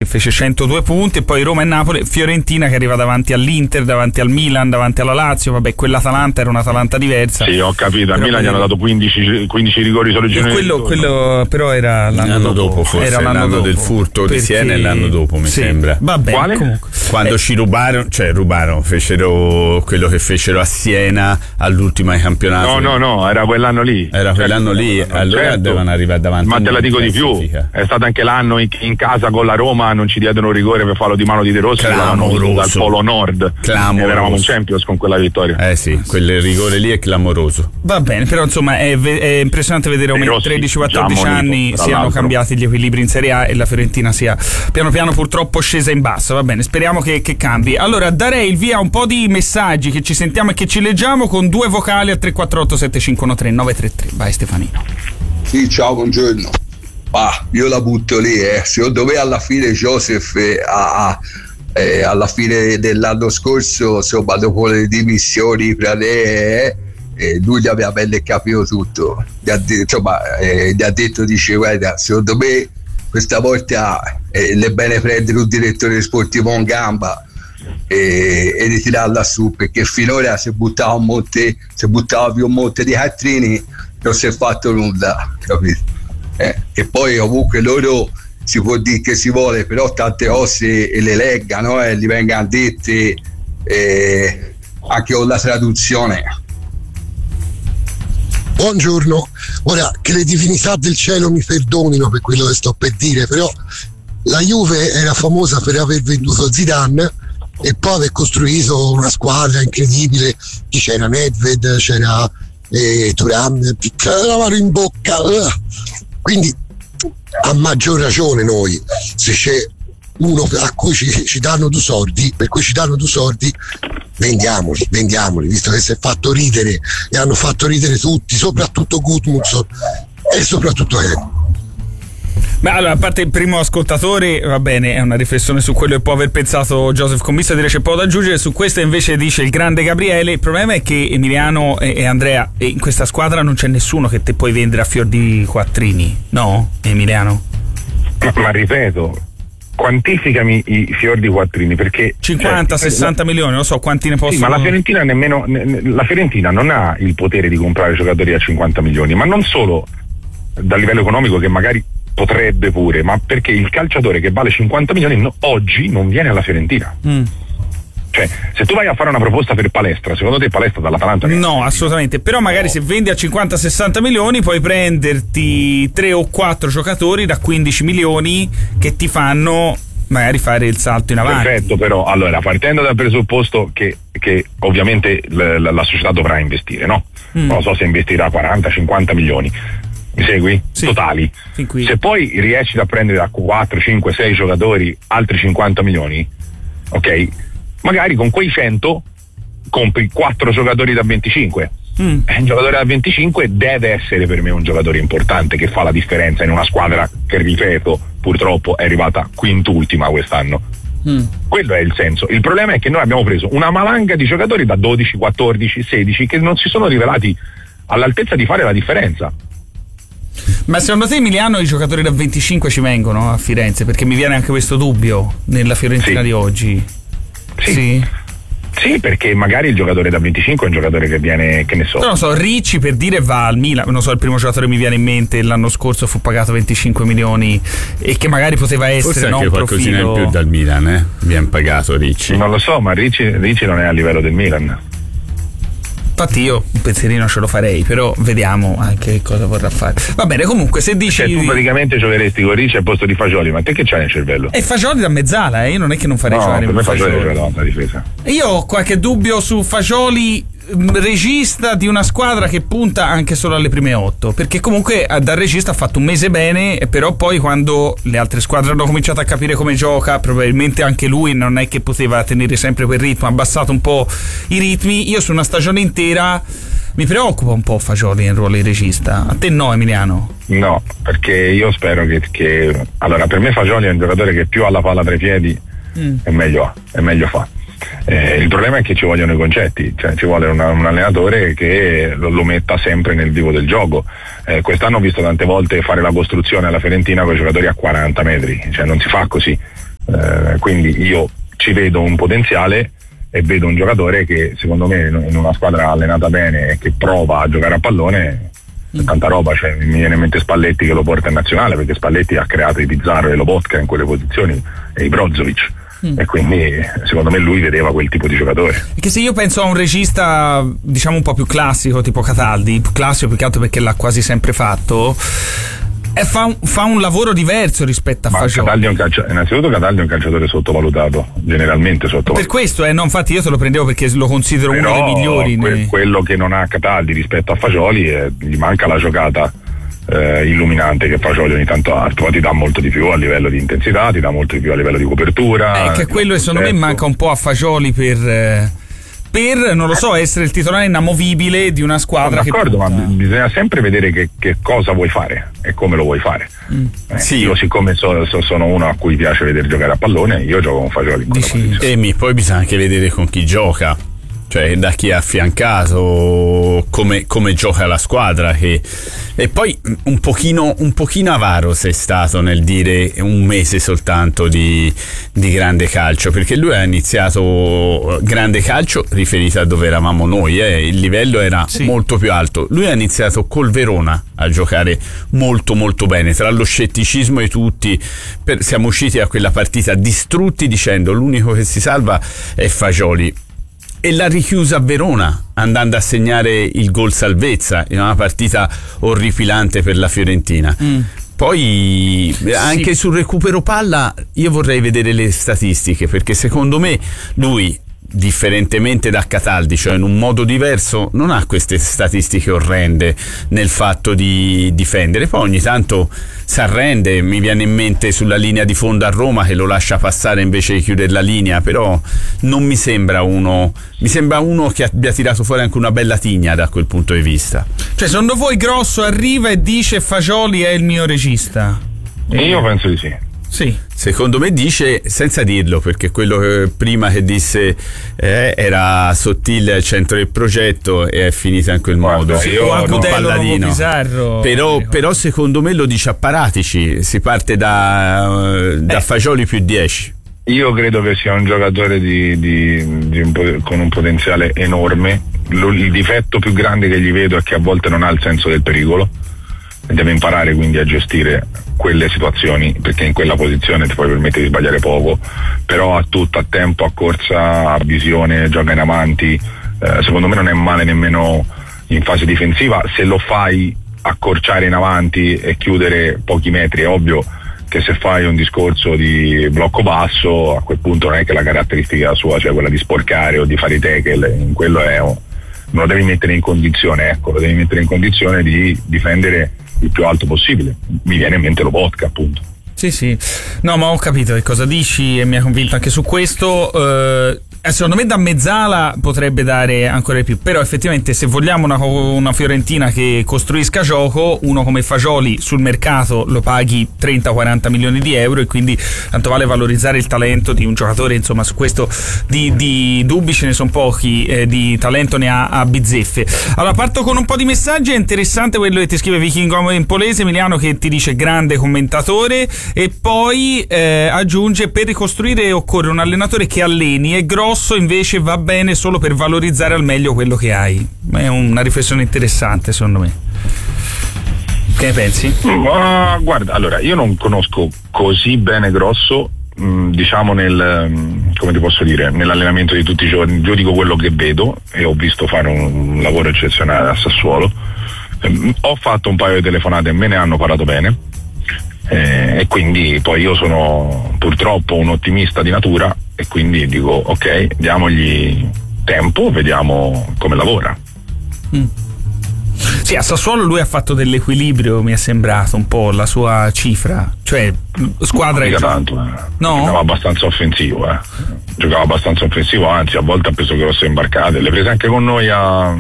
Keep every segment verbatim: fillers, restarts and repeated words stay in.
fece centodue punti, e poi Roma e Napoli, Fiorentina che arriva davanti all'Inter, davanti al Milan, davanti alla Lazio. Vabbè, quell'Atalanta era un'Atalanta diversa. Sì, ho capito, al Milan gli hanno dato quindici, quindici rigori solo e quello, quello però era l'anno, l'anno dopo, dopo forse era l'anno, l'anno dopo, del furto di perché... Siena è l'anno dopo, mi sì, sembra. Vabbè, quale? Comunque. Quando eh. ci rubarono, cioè rubarono, fecero quello che fecero a Siena all'ultimo campionato. No, no, no, era quell'anno lì. Era quell'anno certo, lì, allora certo. devono arrivare davanti. Ma te la dico di più, è stato anche l'anno in, in casa con la Roma non ci diedero un rigore per fallo di mano di De Rossi, clamoroso, dal Polo Nord. Clamoroso. Ed eravamo Champions con quella vittoria. Eh sì, quel rigore lì è clamoroso. Va bene, però insomma è, è impressionante vedere come in tredici quattordici anni siano l'altro. cambiati gli equilibri in Serie A e la Fiorentina sia piano piano purtroppo scesa in basso. Va bene, speriamo che, che cambi. Allora darei il via a un po' di messaggi che ci sentiamo e che ci leggiamo con due vocali a tre quattro otto sette cinque uno tre nove tre tre. Vai Stefanino. Sì, ciao, buongiorno. Ah, io la butto lì, eh. Secondo me alla fine Joseph eh, ha, eh, alla fine dell'anno scorso, insomma, dopo le dimissioni eh, eh, lui gli aveva belle capito tutto. Gli ha, insomma, eh, gli ha detto, dice, guarda, secondo me questa volta eh, è bene prendere un direttore sportivo in gamba e, e ritirarla su, perché finora si buttava un monte, si buttava più un monte di Catrini, non si è fatto nulla, capito? Eh, e poi comunque loro si può dire che si vuole, però tante cose le leggano e eh, gli vengano dette eh, anche con la traduzione. Buongiorno, ora che le divinità del cielo mi perdonino per quello che sto per dire, però la Juve era famosa per aver venduto Zidane e poi aver costruito una squadra incredibile. Chi c'era? Nedved, c'era eh, Thuram, l'amaro in bocca. Quindi a maggior ragione noi, se c'è uno a cui ci, ci danno due soldi, per cui ci danno due soldi, vendiamoli, vendiamoli, visto che si è fatto ridere e hanno fatto ridere tutti, soprattutto Gudmundsson e soprattutto Ken. Beh, allora, a parte il primo ascoltatore, va bene, è una riflessione su quello che può aver pensato Joseph Commisso, direi c'è poco da aggiungere. Su questo invece dice il grande Gabriele: il problema è che Emiliano e, e Andrea, e in questa squadra non c'è nessuno che te puoi vendere a fior di quattrini, no Emiliano? Ma, ma ripeto, quantificami i fior di quattrini, perché cinquanta cioè, sessanta la... milioni, non so quanti ne possono. Sì, ma la Fiorentina nemmeno ne, la Fiorentina non ha il potere di comprare giocatori a cinquanta milioni, ma non solo dal livello economico, che magari potrebbe pure, ma perché il calciatore che vale cinquanta milioni no, oggi non viene alla Fiorentina. Mm. Cioè, se tu vai a fare una proposta per Palestra, secondo te Palestra dall'Atalanta? No, assolutamente. Però magari no. Se vendi a cinquanta sessanta milioni puoi prenderti tre o quattro giocatori da quindici milioni che ti fanno magari fare il salto in avanti. Perfetto, però allora partendo dal presupposto che, che ovviamente la, la, la società dovrà investire, no? Mm. Non so se investirà quaranta cinquanta milioni. Mi segui? Sì. Totali. Se poi riesci a prendere da quattro, cinque, sei giocatori altri cinquanta milioni, ok? Magari con quei cento compri quattro giocatori da venticinque. Mm. Un giocatore da venticinque deve essere per me un giocatore importante che fa la differenza in una squadra che, ripeto, purtroppo è arrivata quintultima quest'anno. Mm. Quello è il senso. Il problema è che noi abbiamo preso una valanga di giocatori da dodici, quattordici, sedici che non si sono rivelati all'altezza di fare la differenza. Ma secondo te, Emiliano, i giocatori da venticinque ci vengono a Firenze? Perché mi viene anche questo dubbio nella Fiorentina sì. di oggi. Sì. sì. Sì, perché magari il giocatore da venticinque è un giocatore che viene, che ne so. Non so, Ricci per dire va al Milan, non so, il primo giocatore che mi viene in mente l'anno scorso fu pagato venticinque milioni e che magari poteva essere forse non anche qualcosina profilo... in più dal Milan, eh? Viene pagato Ricci. Non lo so, ma Ricci, Ricci non è a livello del Milan. Infatti io un pensierino ce lo farei, però vediamo anche cosa vorrà fare. Va bene, comunque se dici... Cioè tu praticamente giocheresti con Ricci al posto di Fagioli, ma te che c'hai nel cervello? E Fagioli da mezzala, eh? Io non è che non farei no, giocare per me Fagioli. Fagioli è la difesa. Io ho qualche dubbio su Fagioli, regista di una squadra che punta anche solo alle prime otto, perché comunque da regista ha fatto un mese bene, però poi quando le altre squadre hanno cominciato a capire come gioca, probabilmente anche lui non è che poteva tenere sempre quel ritmo, ha abbassato un po' i ritmi. Io su una stagione intera mi preoccupa un po' Fagioli in ruolo di regista. A te no, Emiliano? No, perché io spero che, che... allora per me Fagioli è un giocatore che più ha la palla tra i piedi mm. è meglio ha, è meglio fa. Eh, il problema è che ci vogliono i concetti, cioè ci vuole una, un allenatore che lo, lo metta sempre nel vivo del gioco. Eh, quest'anno ho visto tante volte fare la costruzione alla Fiorentina con i giocatori a quaranta metri, cioè non si fa così. Eh, quindi io ci vedo un potenziale e vedo un giocatore che secondo me in una squadra allenata bene e che prova a giocare a pallone mm. tanta roba, cioè, mi viene in mente Spalletti che lo porta in nazionale, perché Spalletti ha creato i Pizarro e Lobotka in quelle posizioni e i Brozovic. Mm. E quindi secondo me lui vedeva quel tipo di giocatore. Che se io penso a un regista diciamo un po' più classico tipo Cataldi, classico più che altro perché l'ha quasi sempre fatto, e fa, un, fa un lavoro diverso rispetto a Ma Fagioli. Cataldi è un calcio, innanzitutto Cataldi è un calciatore sottovalutato, generalmente sottovalutato. Per questo eh, no, infatti io te lo prendevo perché lo considero Però uno dei migliori. Que- nei... quello che non ha Cataldi rispetto a Fagioli è, gli manca la giocata Eh, illuminante che Fagioli ogni tanto ha, ma ti dà molto di più a livello di intensità, ti dà molto di più a livello di copertura. Eh, che quello secondo me manca un po' a Fagioli per, eh, per non lo so, essere il titolare inamovibile di una squadra. Sono d'accordo, che ma bisogna sempre vedere che, che cosa vuoi fare e come lo vuoi fare. Mm. Eh, sì. Io siccome so, so, sono uno a cui piace vedere giocare a pallone, io gioco con Fagioli. E mi, poi bisogna anche vedere con chi gioca, cioè da chi è affiancato, come, come gioca la squadra, che... e poi un pochino, un pochino avaro sei stato nel dire un mese soltanto di, di grande calcio, perché lui ha iniziato grande calcio riferito a dove eravamo noi, eh, il livello era sì. molto più alto. Lui ha iniziato col Verona a giocare molto molto bene, tra lo scetticismo di tutti, per, siamo usciti da quella partita distrutti dicendo l'unico che si salva è Fagioli, e l'ha richiusa a Verona andando a segnare il gol salvezza in una partita orripilante per la Fiorentina. Mm. Poi anche sì. sul recupero palla io vorrei vedere le statistiche, perché secondo me lui, differentemente da Cataldi, cioè in un modo diverso, non ha queste statistiche orrende nel fatto di difendere. Poi ogni tanto si arrende, mi viene in mente sulla linea di fondo a Roma che lo lascia passare invece di chiudere la linea, però non mi sembra uno mi sembra uno che abbia tirato fuori anche una bella tigna da quel punto di vista. Cioè secondo voi Grosso arriva e dice Fagioli è il mio regista? E io penso di sì. Sì, secondo me dice senza dirlo, perché quello che prima che disse eh, era sottile al centro del progetto e è finita in quel Guarda, modo. Io ho un palladino. Pizarro, però, però secondo me lo dice a Paratici, si parte da, da eh. Fagioli più dieci. Io credo che sia un giocatore di, di, di un, con un potenziale enorme. Lo, il difetto più grande che gli vedo è che a volte non ha il senso del pericolo. Deve imparare quindi a gestire quelle situazioni, perché in quella posizione ti puoi permettere di sbagliare poco, però ha tutto, a tempo, a corsa, a visione, gioca in avanti. Eh, secondo me non è male nemmeno in fase difensiva. Se lo fai accorciare in avanti e chiudere pochi metri, è ovvio che se fai un discorso di blocco basso, a quel punto non è che la caratteristica sua, cioè quella di sporcare o di fare i tackle, in quello è non lo devi mettere in condizione, ecco, lo devi mettere in condizione di difendere il più alto possibile. Mi viene in mente lo vodka, appunto. Sì, sì. No, ma ho capito che cosa dici e mi ha convinto anche su questo. Eh, secondo me da mezzala potrebbe dare ancora di più, però effettivamente se vogliamo una, una Fiorentina che costruisca gioco, uno come Fagioli sul mercato lo paghi trenta quaranta milioni di euro, e quindi tanto vale valorizzare il talento di un giocatore. Insomma, su questo di, di dubbi ce ne sono pochi, eh, di talento ne ha a bizzeffe. Allora parto con un po' di messaggi. È interessante quello che ti scrive Vichingo Empolese, Emiliano, che ti dice grande commentatore, e poi eh, aggiunge: per ricostruire occorre un allenatore che alleni, e Grosso invece va bene solo per valorizzare al meglio quello che hai. È una riflessione interessante, secondo me. Che ne pensi? Uh, guarda, allora io non conosco così bene Grosso, mh, diciamo nel, come ti posso dire, nell'allenamento di tutti i giorni. Giudico quello che vedo e ho visto fare un, un lavoro eccezionale a Sassuolo. Um, ho fatto un paio di telefonate e me ne hanno parlato bene. Eh, e quindi poi io sono purtroppo un ottimista di natura e quindi dico ok, diamogli tempo, vediamo come lavora. Mm. Sì, a Sassuolo lui ha fatto dell'equilibrio, mi è sembrato un po' la sua cifra, cioè squadra non che tanto, eh. no? Giocava abbastanza offensivo, eh. giocava abbastanza offensivo, anzi a volte ha preso grosse imbarcate, le prese anche con noi a,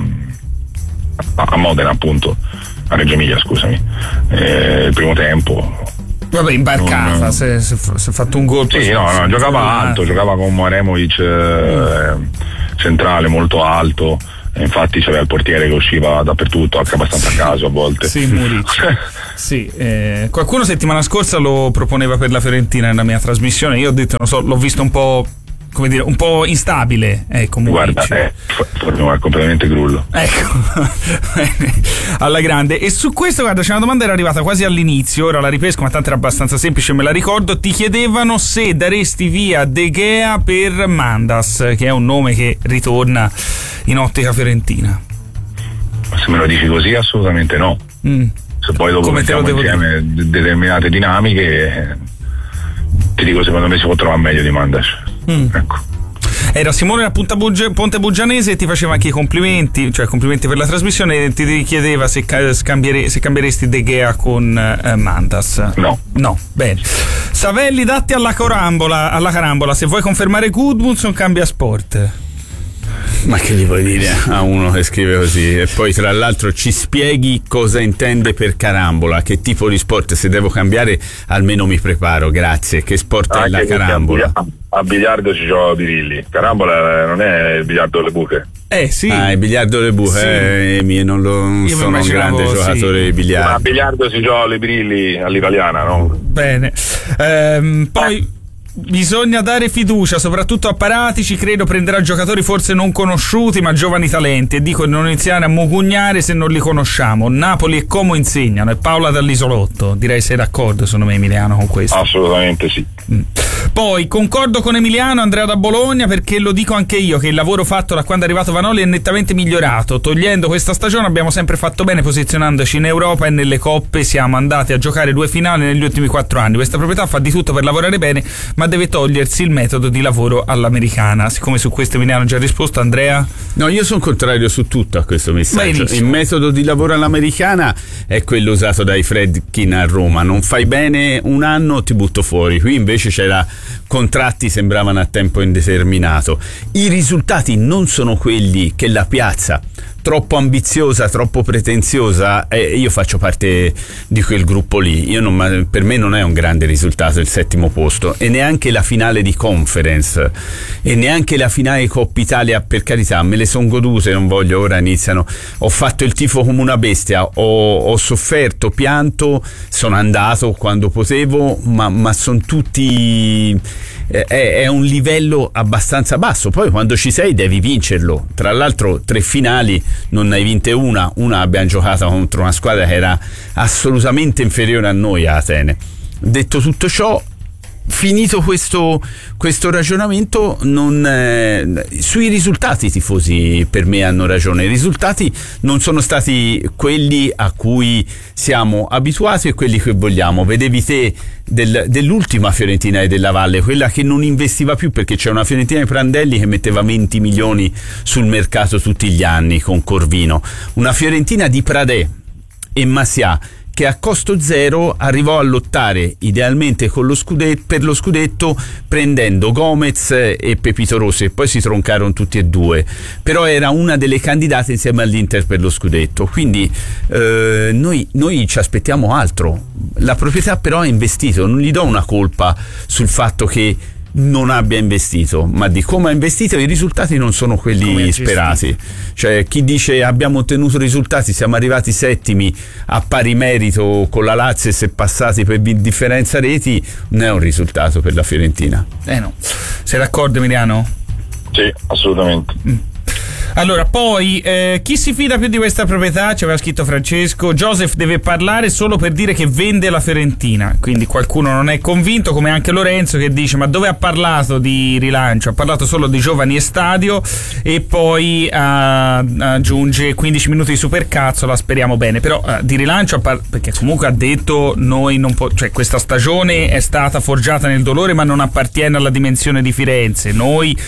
a Modena, appunto, a Reggio Emilia, scusami, eh, il primo tempo. Vabbè, imbarcata, non... se, se, se ha fatto un gol. Sì, no, no, giocava alto, giocava con Maremovic eh, centrale molto alto, infatti c'era il portiere che usciva dappertutto, anche abbastanza a caso a volte. Sì, Muric. Sì, eh, qualcuno settimana scorsa lo proponeva per la Fiorentina nella mia trasmissione, io ho detto, non so, l'ho visto un po', come dire, un po' instabile, ecco. Guarda, è eh, completamente grullo. Ecco, alla grande. E su questo, guarda, c'è una domanda, era arrivata quasi all'inizio, ora la ripesco, ma tanto era abbastanza semplice, me la ricordo. Ti chiedevano se daresti via De Gea per Mandas, che è un nome che ritorna in ottica fiorentina. Se me lo dici così, assolutamente no. Mm. Se poi dopo mettiamo insieme dire? determinate dinamiche, ti dico, secondo me si può trovare meglio di Mandas. Mm. Ecco. Era Simone da Punta Bugge, Ponte Buggianese e ti faceva anche i complimenti, cioè complimenti per la trasmissione, e ti chiedeva se, scambiere, se cambieresti De Gea con eh, Mandas. No. No, bene. Savelli, datti alla carambola, alla carambola, se vuoi confermare Gudmundsson cambia sport. Ma che gli vuoi dire a uno che scrive così? E poi tra l'altro ci spieghi cosa intende per carambola, che tipo di sport, se devo cambiare almeno mi preparo, grazie. Che sport ah, è la carambola? A, a biliardo ci gioca Birilli, carambola non è il biliardo delle buche. Eh sì. Ah, il biliardo delle buche, sì. eh, non, lo, non sono un grande sì. giocatore di biliardo. Ma a biliardo si gioca le Birilli all'italiana, no? Bene. Ehm, poi bisogna dare fiducia soprattutto a Paratici, credo prenderà giocatori forse non conosciuti ma giovani talenti, e dico di non iniziare a mugugnare se non li conosciamo. Napoli e Como insegnano, e Paola dall'Isolotto, direi sei d'accordo secondo me Emiliano con questo? Assolutamente sì. Mm. Poi concordo con Emiliano, Andrea da Bologna, perché lo dico anche io che il lavoro fatto da quando è arrivato Vanoli è nettamente migliorato. Togliendo questa stagione abbiamo sempre fatto bene posizionandoci in Europa e nelle coppe, siamo andati a giocare due finali negli ultimi quattro anni. Questa proprietà fa di tutto per lavorare bene, ma deve togliersi il metodo di lavoro all'americana. Siccome su questo Emiliano ha già risposto, Andrea? No, io sono contrario su tutto a questo messaggio. Benissimo. Il metodo di lavoro all'americana è quello usato dai Fredkin a Roma: non fai bene un anno, ti butto fuori. Qui invece c'era contratti, sembravano a tempo indeterminato. I risultati non sono quelli che la piazza, troppo ambiziosa, troppo pretenziosa, eh, io faccio parte di quel gruppo lì. Io non, per me non è un grande risultato il settimo posto, e neanche la finale di Conference, e neanche la finale di Coppa Italia, per carità, me le son godute, non voglio, ora iniziano. Ho fatto il tifo come una bestia, ho, ho sofferto, pianto, sono andato quando potevo, ma, ma sono tutti... È, è un livello abbastanza basso. Poi quando ci sei devi vincerlo. Tra l'altro tre finali non ne hai vinte una, una abbiamo giocato contro una squadra che era assolutamente inferiore a noi, a Atene. Detto tutto ciò, finito questo, questo ragionamento, non, eh, sui risultati i tifosi per me hanno ragione. I risultati non sono stati quelli a cui siamo abituati e quelli che vogliamo. Vedevi te del, dell'ultima Fiorentina e della Valle, quella che non investiva più, perché c'è una Fiorentina di Prandelli che metteva venti milioni sul mercato tutti gli anni con Corvino, una Fiorentina di Pradè e Massià che a costo zero arrivò a lottare idealmente con lo scudetto, per lo scudetto, prendendo Gomez e Pepito Rossi, e poi si troncarono tutti e due, però era una delle candidate insieme all'Inter per lo scudetto. Quindi eh, noi, noi ci aspettiamo altro. La proprietà però ha investito, non gli do una colpa sul fatto che non abbia investito, ma di come ha investito. I risultati non sono quelli sperati. Cioè, chi dice abbiamo ottenuto risultati, siamo arrivati settimi a pari merito con la Lazio e si è passati per differenza reti, non è un risultato per la Fiorentina. Eh no. Sei d'accordo, Emiliano? Sì, assolutamente. Mm. Allora, poi eh, chi si fida più di questa proprietà? Ci aveva scritto Francesco. Joseph deve parlare solo per dire che vende la Fiorentina, quindi qualcuno non è convinto, come anche Lorenzo che dice: ma dove ha parlato di rilancio? Ha parlato solo di giovani e stadio, e poi uh, aggiunge quindici minuti di supercazzola, speriamo bene. Però uh, di rilancio, par- perché comunque ha detto noi non po- cioè questa stagione è stata forgiata nel dolore ma non appartiene alla dimensione di Firenze, noi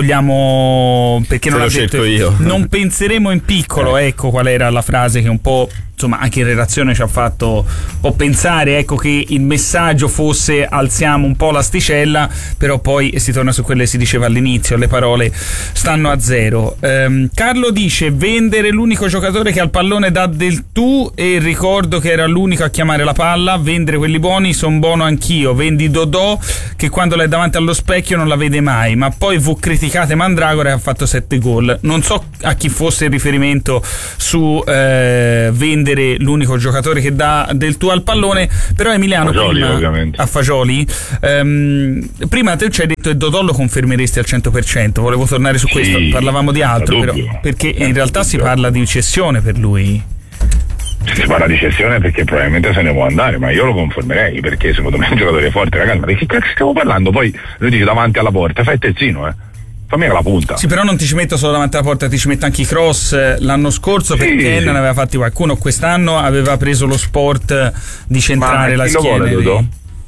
vogliamo, perché non l'ha detto io, non penseremo in piccolo, ecco qual era la frase che un po', insomma, anche in redazione ci ha fatto un po' pensare, ecco, che il messaggio fosse alziamo un po' l'asticella, però poi si torna su quelle che si diceva all'inizio, le parole stanno a zero. ehm, Carlo dice: vendere l'unico giocatore che al pallone dà del tu, e ricordo che era l'unico a chiamare la palla. Vendere quelli buoni, son buono anch'io. Vendi Dodò che quando l'è davanti allo specchio non la vede mai, ma poi fu criticate Mandragora e ha fatto sette gol. Non so so a chi fosse il riferimento su eh, vendere l'unico giocatore che dà del tuo al pallone, però Emiliano Fagioli, prima, ovviamente. a Fagioli ehm, prima te ci hai detto che Dodò lo confermeresti al cento per cento, volevo tornare su Sì, questo, parlavamo di altro però, dubbio. perché in Eh, realtà dubbio. si parla di cessione per lui. Si parla di cessione perché probabilmente se ne può andare, ma io lo confermerei perché secondo me è un giocatore forte. Ragazzi, ma di che cazzo stiamo parlando? Poi lui dice davanti alla porta, fai il terzino, eh. Fammi la punta. Sì, però non ti ci metto solo davanti alla porta, ti ci metto anche i cross. L'anno scorso Sì, perché sì. non aveva fatti qualcuno, quest'anno aveva preso lo sport di centrare Ma la chi lo schiena. vuole, Dodò?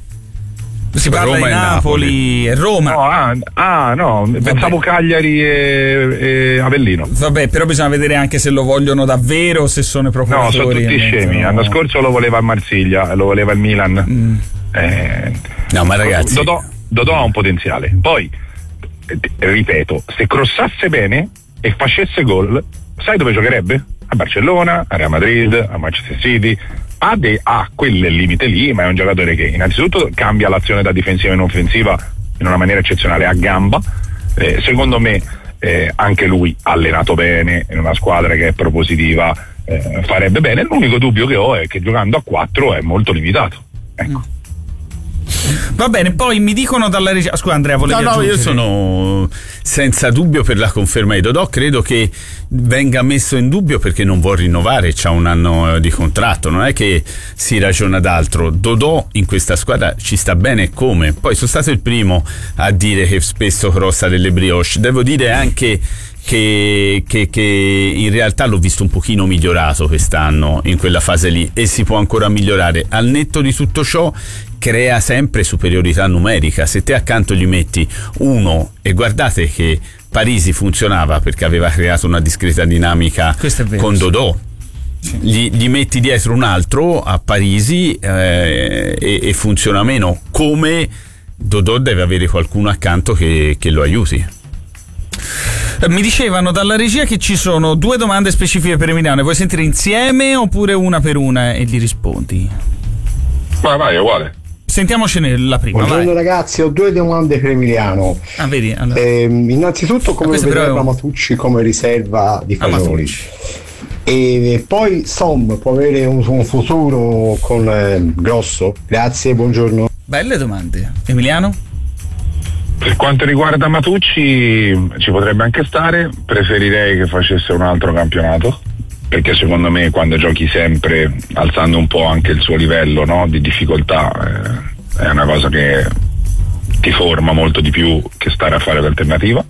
Si parla Roma di e Napoli e Roma. No, ah, ah, no, pensavo Cagliari e, e Avellino. Vabbè, però bisogna vedere anche se lo vogliono davvero, se sono i No, procuratori. sono tutti e scemi. mezzo, L'anno no. scorso lo voleva il Marsiglia, lo voleva il Milan. Mm. Eh, No, ma ragazzi, Dodò, Dodò ha un potenziale. Poi, eh, ripeto, se crossasse bene e facesse gol, sai dove giocherebbe? A Barcellona, a Real Madrid, a Manchester City. Ha, de- ha quel limite lì, ma è un giocatore che innanzitutto cambia l'azione da difensiva in offensiva in una maniera eccezionale a gamba. Eh, secondo me eh, anche lui allenato bene in una squadra che è propositiva eh, farebbe bene. L'unico dubbio che ho è che giocando a quattro è molto limitato. Ecco. Va bene, poi mi dicono dalla regia. Scusa Andrea, volevi no, no, io aggiungere? sono senza dubbio per la conferma di Dodò, credo che venga messo in dubbio perché non vuol rinnovare, c'ha un anno di contratto, non è che si ragiona d'altro. Dodò in questa squadra ci sta bene come, poi sono stato il primo a dire che spesso crossa delle brioche, devo dire anche Che, che, che in realtà l'ho visto un pochino migliorato quest'anno in quella fase lì e si può ancora migliorare. Al netto di tutto ciò crea sempre superiorità numerica. Se te accanto gli metti uno, e guardate che Parisi funzionava perché aveva creato una discreta dinamica Questo è vero, con sì. Dodò. Gli, gli metti dietro un altro a Parisi eh, e, e funziona meno. Come Dodò deve avere qualcuno accanto che, che lo aiuti. Mi dicevano dalla regia che ci sono due domande specifiche per Emiliano. Vuoi sentire insieme oppure una per una e gli rispondi? Vai, vai, è uguale. Sentiamocene la prima. Buongiorno vai. ragazzi, ho due domande per Emiliano. Ah, vedi? Allora. Eh, innanzitutto come questo però vedrebbe è un- Matucci come riserva di Ah, Fagioli. Matucci. E poi Som può avere un, un futuro con eh, Grosso? Grazie, buongiorno. Belle domande. Emiliano? Per quanto riguarda Matucci ci potrebbe anche stare, preferirei che facesse un altro campionato, perché secondo me quando giochi sempre alzando un po' anche il suo livello, no, di difficoltà eh, è una cosa che ti forma molto di più che stare a fare l'alternativa.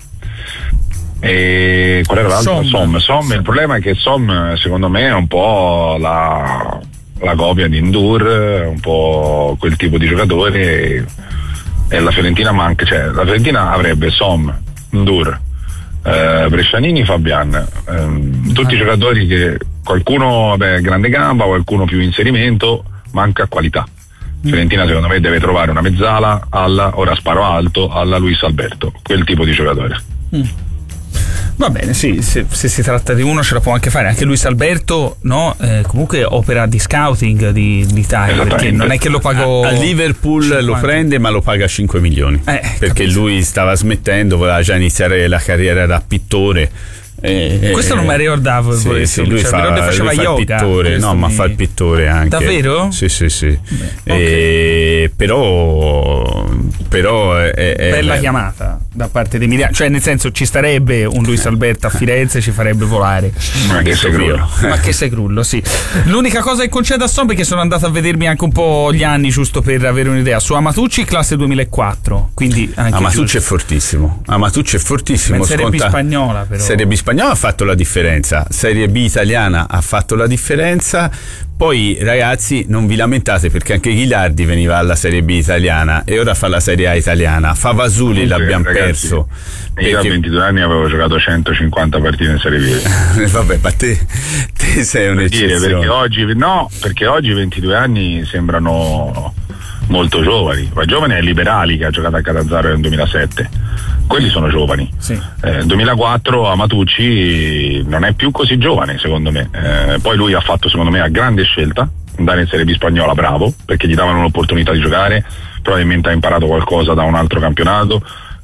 E qual era l'altro? Som. Som. Som, il problema è che Som secondo me è un po' la, la copia di Ndur, un po' quel tipo di giocatore. E la Fiorentina manca, cioè la Fiorentina avrebbe Som, Ndur, eh, Brescianini, Fabian, ehm, tutti i giocatori che qualcuno vabbè, grande gamba, qualcuno più inserimento, manca qualità. Fiorentina secondo me deve trovare una mezzala alla, ora sparo alto, alla Luis Alberto, quel tipo di giocatore. Mm. Va bene, sì, se, se si tratta di uno ce la può anche fare. Anche Luis Alberto, no? Eh, comunque opera di scouting di, di Italia, perché non è che lo pagò. A, a Liverpool cinquanta. lo prende ma lo paga cinque milioni Eh, perché capito. lui stava smettendo, voleva già iniziare la carriera da pittore. E, Questo non me lo ricordavo. Sì, poi, sì, lui cioè, fa, però ne faceva lui fa il yoga, pittore, questo no, ma mi- fa il pittore anche. Davvero? Sì, sì, sì. Beh, E, però, però è, è Bella è- chiamata da parte di Emiliano, cioè nel senso ci starebbe un Luis Alberto a Firenze, ci farebbe volare. Ma che sei Io. Ma che sei crullo, sì. L'unica cosa che concedo a Son, perché sono andato a vedermi anche un po' gli anni giusto per avere un'idea, su Amatucci classe duemilaquattro, quindi anche Amatucci giusto. è fortissimo. Amatucci è fortissimo. Ma in Serie B sconta- spagnola, però. Serie B spagnola ha fatto la differenza, Serie B italiana ha fatto la differenza. Poi ragazzi non vi lamentate perché anche Ghilardi veniva alla Serie B italiana e ora fa la Serie A italiana. Favasuli Comunque, l'abbiamo ragazzi, perso Io a perché- ventidue anni avevo giocato centocinquanta partite in Serie B. vabbè, ma te, te sei Per dire, un'eccezione. perché oggi no, perché oggi ventidue anni sembrano molto giovani. Ma giovane è Liberali che ha giocato a Catazzaro nel duemilasette. Quelli sono giovani. Sì. Eh, duemilaquattro Amatucci non è più così giovane secondo me. Eh, poi lui ha fatto secondo me una grande scelta, andare in Serie B spagnola, bravo, perché gli davano un'opportunità di giocare, probabilmente ha imparato qualcosa da un altro campionato,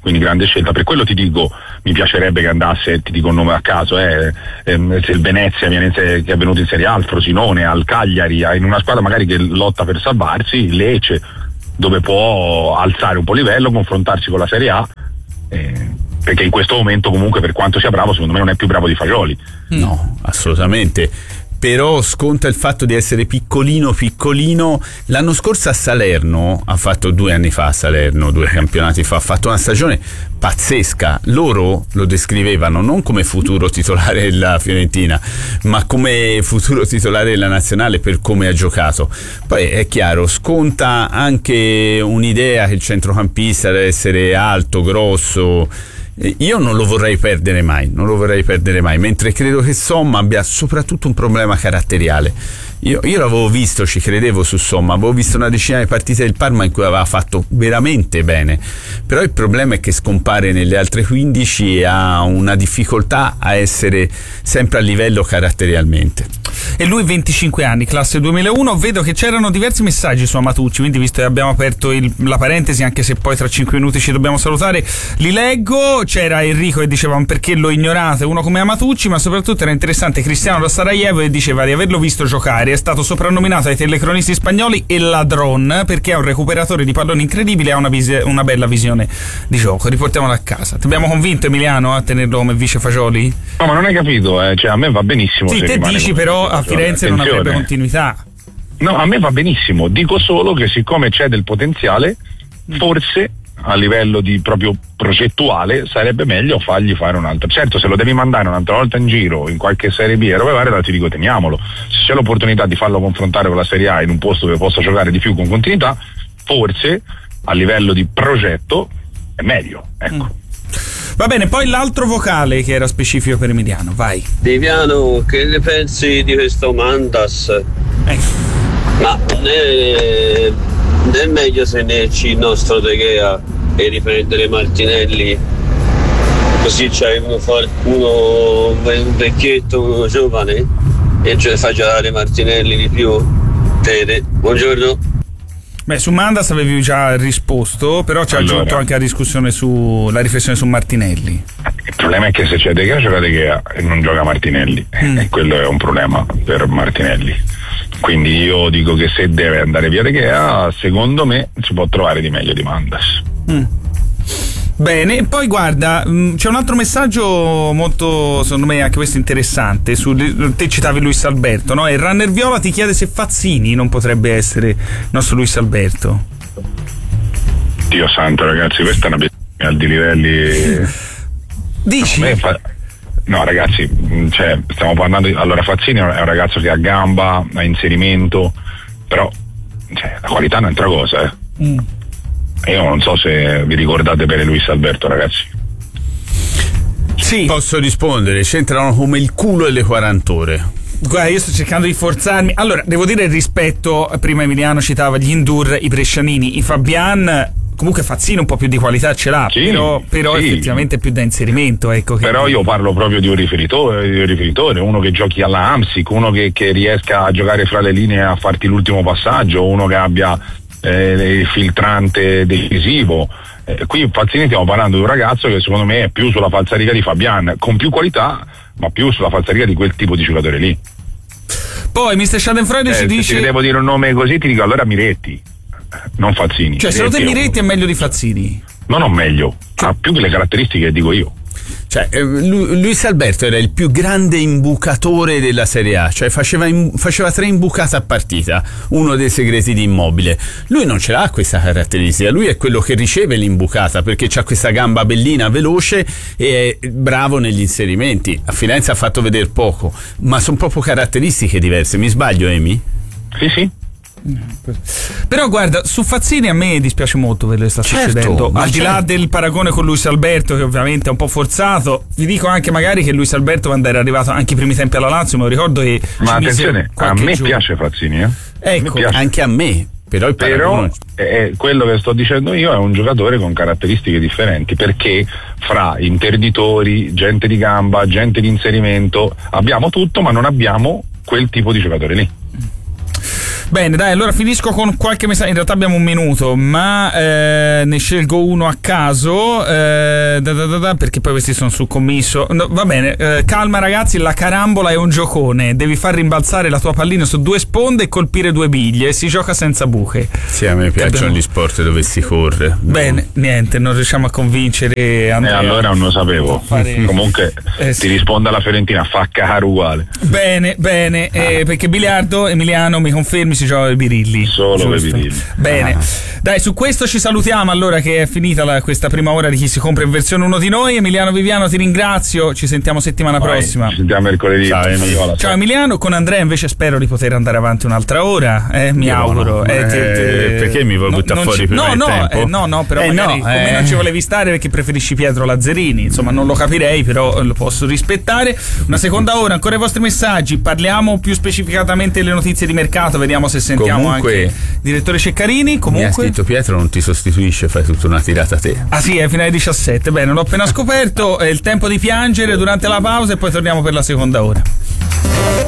quindi grande scelta. Per quello ti dico, mi piacerebbe che andasse, ti dico un nome a caso, eh, ehm, se il Venezia viene in serie, che è venuto in Serie A, al Frosinone, al Cagliari, in una squadra magari che lotta per salvarsi, il Lecce, dove può alzare un po' il livello, confrontarsi con la Serie A, eh, perché in questo momento comunque, per quanto sia bravo, secondo me non è più bravo di Fagioli. No, assolutamente. Però sconta il fatto di essere piccolino piccolino. L'anno scorso a Salerno, ha fatto due anni fa a Salerno, due campionati fa, ha fatto una stagione pazzesca. Loro lo descrivevano non come futuro titolare della Fiorentina, ma come futuro titolare della Nazionale per come ha giocato. Poi è chiaro, sconta anche un'idea che il centrocampista deve essere alto, grosso. Io non lo vorrei perdere mai, non lo vorrei perdere mai, mentre credo che Somma abbia soprattutto un problema caratteriale. Io, io l'avevo visto, ci credevo su Somma, avevo visto una decina di partite del Parma in cui aveva fatto veramente bene, però il problema è che scompare nelle altre quindici e ha una difficoltà a essere sempre a livello caratterialmente. E lui venticinque anni, classe duemilauno. Vedo che c'erano diversi messaggi su Amatucci, quindi visto che abbiamo aperto il, la parentesi, anche se poi tra cinque minuti ci dobbiamo salutare, li leggo. C'era Enrico che diceva perché lo ignorate uno come Amatucci, ma soprattutto era interessante Cristiano da Sarajevo che diceva di averlo visto giocare, è stato soprannominato ai telecronisti spagnoli il ladron perché è un recuperatore di palloni incredibile e ha una, vis- una bella visione di gioco. Riportiamolo a casa. Ti abbiamo convinto, Emiliano, a tenerlo come vice Fagioli? No, ma non hai capito, eh. Cioè, a me va benissimo. Sì, te dici però a Firenze non avrebbe continuità. No, a me va benissimo, dico solo che siccome c'è del potenziale, forse a livello di proprio progettuale sarebbe meglio fargli fare un altro. Certo, se lo devi mandare un'altra volta in giro in qualche Serie B e roba varia, ti dico teniamolo. Se c'è l'opportunità di farlo confrontare con la Serie A in un posto dove possa giocare di più con continuità, forse a livello di progetto è meglio, ecco. Mm. Va bene, poi l'altro vocale che era specifico per Emiliano, vai. Deviano, che ne pensi di questo Mandas? Ecco. Ma non è, non è meglio se ne esci il nostro De Gea e riprendere Martinelli, così c'hai uno, uno un vecchietto, uno giovane e cioè fai giocare Martinelli di più. Fede, buongiorno. Beh, su Mandas avevi già risposto, però ci ha allora, aggiunto anche la discussione su la riflessione su Martinelli. Il problema è che se c'è De Gea gioca De Gea e non gioca Martinelli, mm. e quello è un problema per Martinelli. Quindi io dico che se deve andare via De Gea, secondo me si può trovare di meglio di Mandas. Mm. Bene, poi guarda, c'è un altro messaggio molto, secondo me anche questo interessante, su, te citavi Luis Alberto, no? E il Runner Viola ti chiede se Fazzini non potrebbe essere il nostro Luis Alberto. Dio santo, ragazzi, questa è una bestemmia al di livelli. Dici? No, fa... no ragazzi, cioè, stiamo parlando di... allora Fazzini è un ragazzo che ha gamba, ha inserimento, però cioè, la qualità è un'altra cosa, eh. Mm. Io non so se vi ricordate per Luis Alberto, ragazzi. Sì. Posso rispondere, c'entrano come il culo e le quaranta ore. Guarda, io sto cercando di forzarmi. Allora, devo dire il rispetto, prima Emiliano citava gli Indur, i Brescianini, i Fabian, comunque Fazzini un po' più di qualità ce l'ha, sì, però, però sì. Effettivamente è più da inserimento, ecco. Che però io parlo proprio di un riferitore, di un riferitore, uno che giochi alla Amsic, uno che, che riesca a giocare fra le linee a farti l'ultimo passaggio, uno che abbia Eh, il filtrante decisivo. Eh, qui Fazzini stiamo parlando di un ragazzo che secondo me è più sulla falsariga di Fabian, con più qualità, ma più sulla falsariga di quel tipo di giocatore lì. Poi mister Schadenfreude eh, ci dice: se devo dire un nome così ti dico allora Miretti, non Fazzini. Cioè secondo te Miretti è meglio di Fazzini? No, non meglio, cioè, ha più che le caratteristiche che dico io. Cioè, Luis Alberto era il più grande imbucatore della Serie A, cioè faceva, in, faceva tre imbucate a partita, uno dei segreti di Immobile. Lui non ce l'ha questa caratteristica, lui è quello che riceve l'imbucata perché ha questa gamba bellina, veloce e è bravo negli inserimenti. A Firenze ha fatto vedere poco, ma sono proprio caratteristiche diverse. Mi sbaglio, Emi? Sì, sì. Però guarda, su Fazzini a me dispiace molto quello che sta certo, succedendo, al di là del paragone con Luis Alberto che ovviamente è un po' forzato. Vi dico anche magari che Luis Alberto quando era arrivato anche i primi tempi alla Lazio, me lo ricordo, e ma attenzione, a me giorno. piace Fazzini, eh? Ecco, a piace. Anche a me. Però, il però eh, quello che sto dicendo io è un giocatore con caratteristiche differenti, perché fra interditori, gente di gamba, gente di inserimento abbiamo tutto, ma non abbiamo quel tipo di giocatore lì. Bene, dai, allora finisco con qualche messaggio. In realtà abbiamo un minuto, ma eh, ne scelgo uno a caso eh, da, da, da, da, perché poi questi sono su commisso. No, va bene, eh, calma ragazzi, la carambola è un giocone. Devi far rimbalzare la tua pallina su due sponde e colpire due biglie. Si gioca senza buche. Sì, a me piacciono abbiamo... gli sport dove si corre. Bene, niente, non riusciamo a convincere Andrea. Eh, allora non lo sapevo. Fare... Comunque eh, sì. Ti risponde alla Fiorentina, fa caro uguale. Bene, bene, ah. eh, perché biliardo, Emiliano, mi confermi, si gioca ai birilli. Solo ai birilli. Bene, ah. Dai, su questo ci salutiamo allora, che è finita la, questa prima ora di Chi si compra in versione uno di noi. Emiliano Viviano, ti ringrazio, ci sentiamo settimana Vai, prossima. Ci sentiamo mercoledì. Ciao, Emiliano. Ciao Emiliano, con Andrea invece spero di poter andare avanti un'altra ora, eh, mi Io auguro. No. Eh, eh, te, te, perché mi vuoi no, buttare fuori ci, prima no, del no, tempo? Eh, no, no, però eh, magari no, come eh. non ci volevi stare perché preferisci Pietro Lazzarini, insomma non lo capirei, però lo posso rispettare. Una seconda ora, ancora i vostri messaggi, parliamo più specificatamente delle notizie di mercato, vediamo se sentiamo Comunque, anche direttore Ceccarini. Comunque mi ha scritto Pietro non ti sostituisce, fai tutta una tirata a te. Ah sì, è finale diciassette, bene, l'ho appena scoperto, è il tempo di piangere durante la pausa e poi torniamo per la seconda ora.